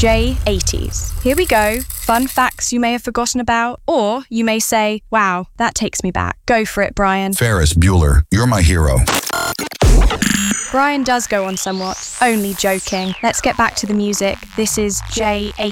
J80s. Here we go. Fun facts you may have forgotten about, or you may say, wow, that takes me back. Go for it, Brian. Ferris Bueller, you're my hero. Brian does go on somewhat. Only joking. Let's get back to the music. This is J80.